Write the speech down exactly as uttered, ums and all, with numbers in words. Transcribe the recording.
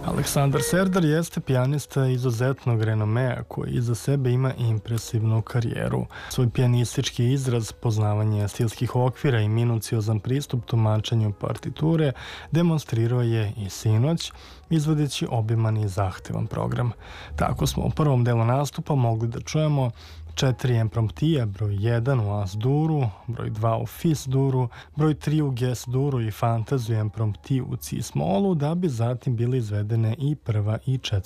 Aleksandar Serdar jeste pijanista izuzetnog renomea koji iza sebe ima impresivnu karijeru. Svoj pijanistički izraz, poznavanje stilskih okvira i minuciozan pristup tumačenju partiture demonstrirao je i sinoć, izvodeći obiman i zahtevan program. Tako smo u prvom delu nastupa mogli da čujemo četiri impromptija, broj jedan u As-duru, broj dva u Fis-duru, broj tri u Ges-duru i fantaziju imprompti u Cis-molu, da bi zatim bile izvedene i prva i četvrta